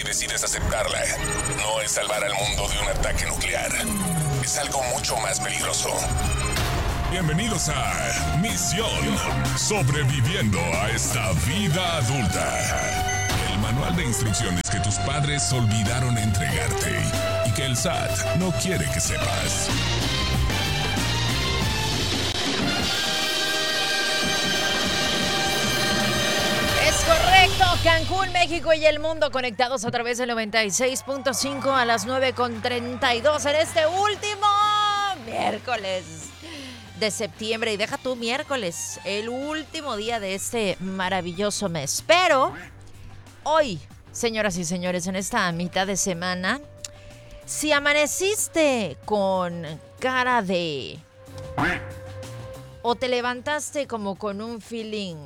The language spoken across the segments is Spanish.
decides aceptarla, no es salvar al mundo de un ataque nuclear. Es algo mucho más peligroso. Bienvenidos a Misión Sobreviviendo a esta vida adulta. El manual de instrucciones que tus padres olvidaron entregarte y que el SAT no quiere que sepas. Correcto, Cancún, México y el mundo conectados a través del 96.5 a las 9:32 en este último miércoles de septiembre. Y deja tú miércoles, el último día de este maravilloso mes. Pero hoy, señoras y señores, en esta mitad de semana, si amaneciste con cara de... o te levantaste como con un feeling...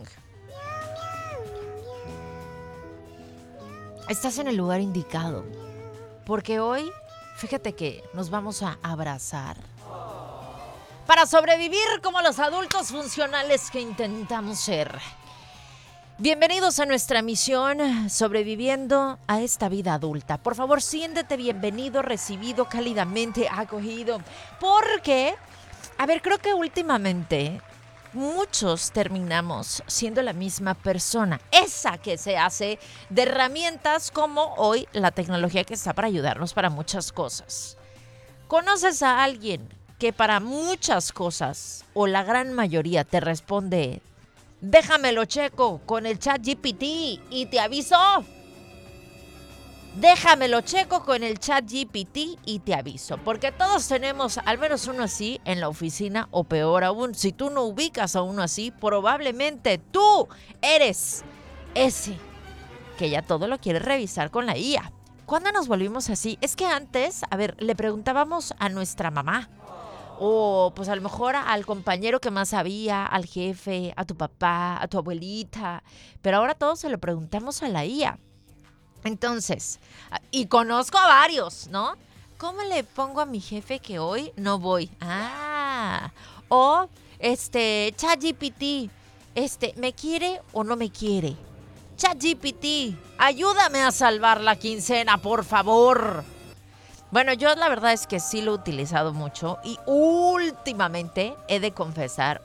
estás en el lugar indicado, porque hoy, fíjate que nos vamos a abrazar para sobrevivir como los adultos funcionales que intentamos ser. Bienvenidos a nuestra misión Sobreviviendo a esta vida adulta. Por favor, siéntete bienvenido, recibido, cálidamente acogido, porque, creo que últimamente... muchos terminamos siendo la misma persona, esa que se hace de herramientas como hoy la tecnología que está para ayudarnos para muchas cosas. ¿Conoces a alguien que para muchas cosas o la gran mayoría te responde, déjamelo checo con el ChatGPT y te aviso? Déjamelo checo con el ChatGPT y te aviso. Porque todos tenemos al menos uno así en la oficina, o peor aún, si tú no ubicas a uno así, probablemente tú eres ese que ya todo lo quiere revisar con la IA. ¿Cuándo nos volvimos así? Es que antes, le preguntábamos a nuestra mamá, o pues a lo mejor al compañero que más sabía, al jefe, a tu papá, a tu abuelita, pero ahora todos se lo preguntamos a la IA. Entonces, y conozco a varios, ¿no? ¿Cómo le pongo a mi jefe que hoy no voy? O ChatGPT, ¿me quiere o no me quiere? ChatGPT, ayúdame a salvar la quincena, por favor. Bueno, yo la verdad es que sí lo he utilizado mucho y últimamente, he de confesar,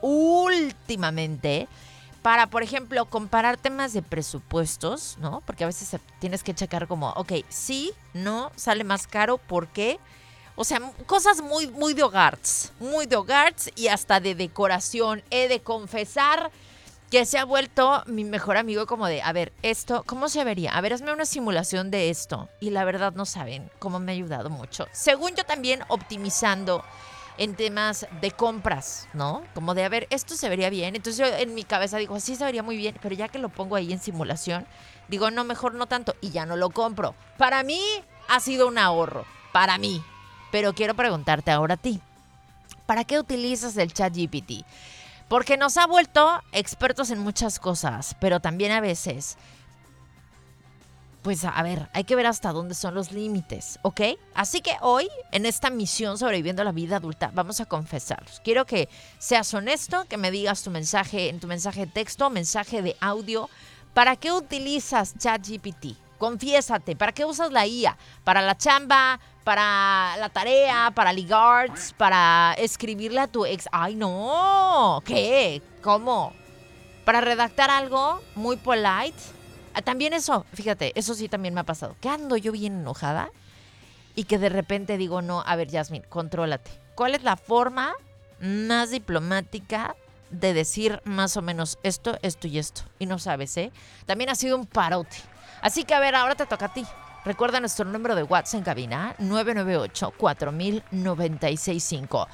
para, por ejemplo, comparar temas de presupuestos, ¿no? Porque a veces tienes que checar como, sí, no, sale más caro, ¿por qué? O sea, cosas muy de hogares y hasta de decoración. He de confesar que se ha vuelto mi mejor amigo como de, esto, ¿cómo se vería? Hazme una simulación de esto. Y la verdad no saben cómo me ha ayudado mucho. Según yo también optimizando en temas de compras, ¿no? Como de, esto se vería bien. Entonces yo en mi cabeza digo, sí se vería muy bien, pero ya que lo pongo ahí en simulación, digo, no, mejor no tanto, y ya no lo compro. Para mí ha sido un ahorro, para mí. Pero quiero preguntarte ahora a ti, ¿para qué utilizas el ChatGPT? Porque nos ha vuelto expertos en muchas cosas, pero también a veces... pues hay que ver hasta dónde son los límites, ¿ok? Así que hoy, en esta misión Sobreviviendo a la vida adulta, vamos a confesarlos. Quiero que seas honesto, que me digas tu mensaje, en tu mensaje de texto, mensaje de audio. ¿Para qué utilizas ChatGPT? Confiésate, ¿para qué usas la IA? ¿Para la chamba? ¿Para la tarea? ¿Para ligards? ¿Para escribirle a tu ex? ¡Ay, no! ¿Qué? ¿Cómo? ¿Para redactar algo muy polite? También eso, fíjate, eso sí también me ha pasado. Que ando yo bien enojada y que de repente digo, no, Yasmin, contrólate. ¿Cuál es la forma más diplomática de decir más o menos esto, esto y esto? Y no sabes, ¿eh? También ha sido un parote. Así que ahora te toca a ti. Recuerda nuestro número de WhatsApp en cabina, 998-4000-965.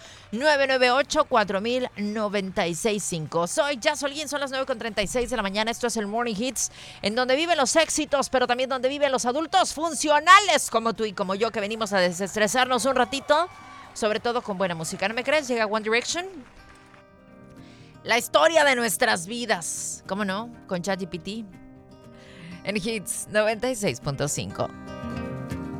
998-4000-965. Soy Jasolín, son las 9:36 de la mañana. Esto es el Morning Hits, en donde viven los éxitos, pero también donde viven los adultos funcionales como tú y como yo, que venimos a desestresarnos un ratito, sobre todo con buena música. ¿No me crees? Llega One Direction. La historia de nuestras vidas. ¿Cómo no? Con ChatGPT. En Hits 96.5.